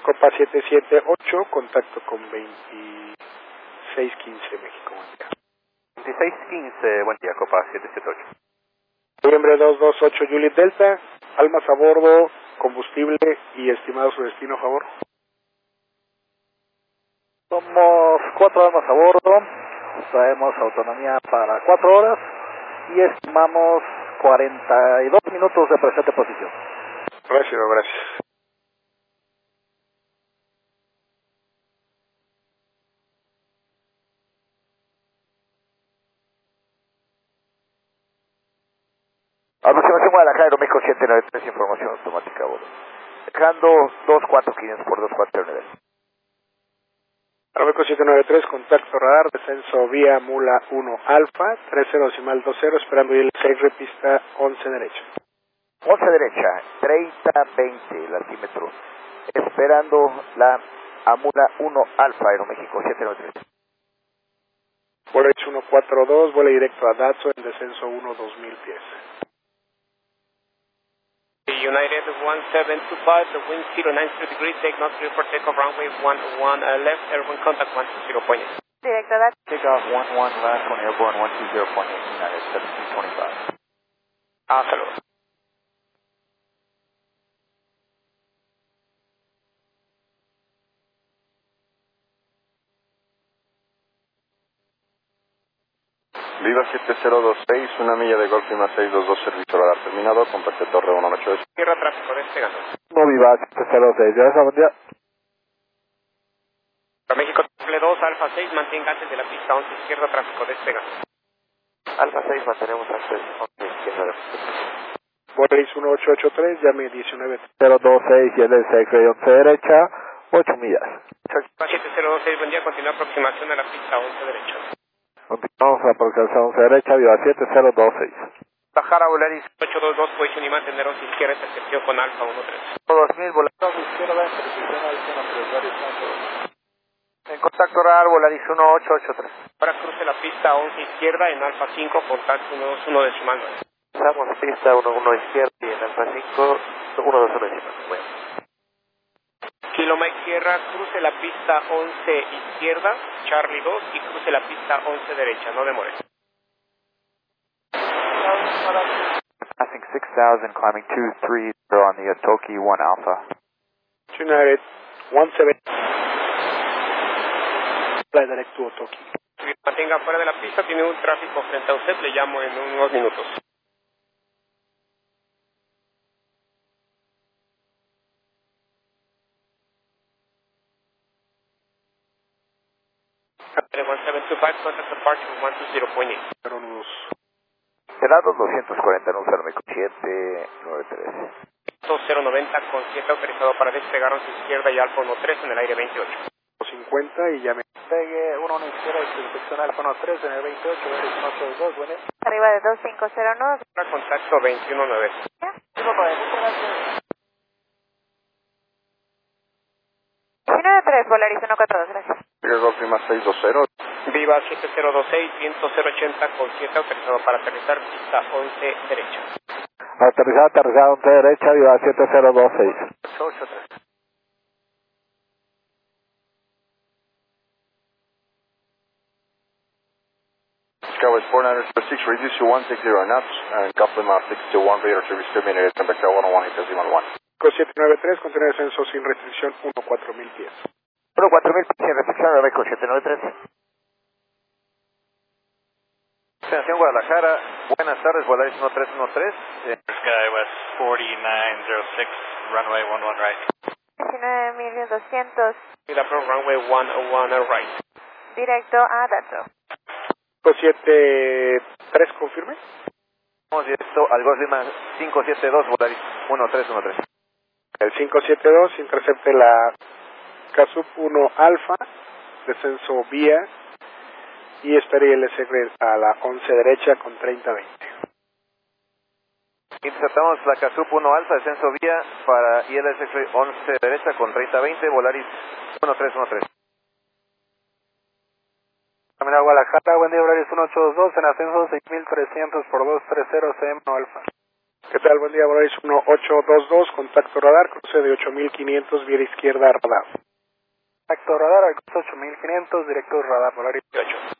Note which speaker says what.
Speaker 1: Copa 778, contacto con 2615 México, buen día.
Speaker 2: 2615, buen día, Copa 778.
Speaker 1: Noviembre 228 Juliet Delta, almas a bordo, combustible y estimado su destino, a favor.
Speaker 3: Somos 4 almas a bordo, traemos autonomía para 4 horas y estimamos 42 minutos de presente posición.
Speaker 1: Gracias, gracias.
Speaker 3: Aproximación Guadalajara, Aeroméxico 793, información automática a bordo. Dejando 24500 por 249.
Speaker 1: Aeroméxico 793, contacto radar, descenso vía Mula 1 Alfa, 30.20, esperando ir el pista 11 derecha.
Speaker 3: 11 derecha, 30-20 el altímetro. Esperando la Amula 1 Alfa, Aeroméxico 793.
Speaker 1: Vuelo 142, vuelo directo a Datsun en descenso 1-2000 pies.
Speaker 4: United 1725, the wind 090 degrees, take not clear for takeoff, runway 11 left, airborne contact 120.8.
Speaker 5: Directo a that.
Speaker 3: Takeoff 11 left on airborne 120.8, United 1725.
Speaker 4: Saludos.
Speaker 6: Viva 7026, una milla de Golf Lima 622, servicio radar terminado, comparte Torre 182.
Speaker 4: Tierra tráfico, despegando.
Speaker 3: No Viva 706, ya esa buen día.
Speaker 4: México 2, Alfa 6, mantenga antes de la pista 11 izquierda, tráfico, despegando.
Speaker 3: Alfa 6, mantenemos antes 11 izquierda.
Speaker 1: Vuelo 1883, llame 19.
Speaker 3: 026 y el 11 derecha, 8 millas.
Speaker 4: 7026, buen día, continúa aproximación a la pista 11 derecha.
Speaker 3: Continuamos a aproximación 11 derecha, Viva 7026.
Speaker 4: Bajar a Volaris 822, posición y mantener 11 izquierda, intercepción con Alfa 13.
Speaker 3: 2000, volando izquierda, intercepción al en contacto radar, Volaris 1883.
Speaker 4: Ahora cruce la pista 11 izquierda en Alfa 5, contacto 121 decimal 9.
Speaker 3: Estamos pista 11 izquierda y en Alfa 5, 121 decimal. Bueno.
Speaker 4: Kilo Mike Sierra, cruce la pista 11 izquierda, Charlie 2, y cruce la pista 11 derecha, no demore.
Speaker 3: Passing 6000, climbing 230 on the Toki 1 Alpha.
Speaker 1: United 17. Fly direct to Otoki.
Speaker 4: Si mantenga fuera de la pista, tiene un tráfico frente a usted, le llamo en unos minutos. Captain 1725, contact departure 120.8.
Speaker 3: Cerrado 240, no Aeroméxico 793.
Speaker 4: 090 con 7 autorizado para despegar 11 izquierda y Alfa 13 en el aire 28.
Speaker 1: 50 y llame.
Speaker 3: Pegue 1 izquierda, inspección Alfa 13 en el 28, 182, bueno.
Speaker 5: Arriba de 2509.
Speaker 4: Para contacto 219.
Speaker 5: Chino de 3, Volaris 142, gracias.
Speaker 6: Golf Lima 620.
Speaker 4: Viva 7026, viento 080 con 7 autorizado para aterrizar pista 11 derecha.
Speaker 3: Aterrizado 11 derecha, Viva 7026.
Speaker 4: 883.
Speaker 6: Skywards 4906, reduce to 160 knots, and Golf Lima 621, radar to be terminated, temperature 101.801.
Speaker 1: 793, contiene descenso sin restricción 14000 pies.
Speaker 3: 14000 sin restricción, Aeroméxico 793.
Speaker 2: Estación Guadalajara, buenas tardes, Volaris 1313.
Speaker 7: SkyWest 4906, runway 11 right.
Speaker 5: 19200.
Speaker 4: Y la pro runway 101 right.
Speaker 5: Directo a Datsun.
Speaker 1: 73, confirme.
Speaker 3: Vamos directo al Golf Lima 572, Volaris 1313.
Speaker 1: El 572, intercepte la Casup 1 Alfa, descenso vía, y espere el SR a la 11 derecha con 30-20.
Speaker 3: Interceptamos la Casup 1 Alfa, descenso vía para ILS 11 derecha con 30-20, Volaris 1313.
Speaker 1: Terminal Guadalajara, buen día, Volaris 1822, en ascenso 6300 por 230 CM Alfa. ¿Qué tal? Buen día, Volaris 1822, contacto radar, cruce de 8500, vía izquierda radar.
Speaker 3: Contacto radar, al cruce 8500, directo radar, Volaris
Speaker 4: 18.